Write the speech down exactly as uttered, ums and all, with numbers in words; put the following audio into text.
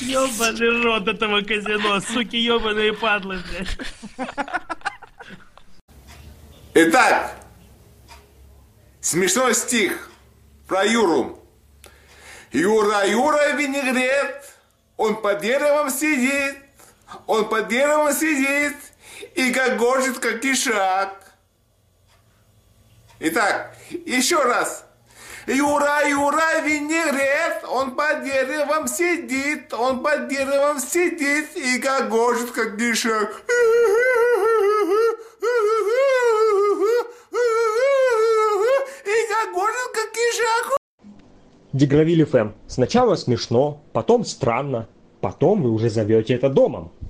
Ёбаный рот этого казино, суки ёбаные падлы, блядь. Итак, смешной стих про Юру. Юра, Юра, винегрет, он под деревом сидит, он под деревом сидит и гогочет, как ишак. Итак, еще раз. Юра, Юра, винегрет, он под деревом сидит, он под деревом сидит и гогочет, как ишак. И гогочет, как ишак. Дегравиль эф эм. Сначала смешно, потом странно, потом вы уже зовете это домом.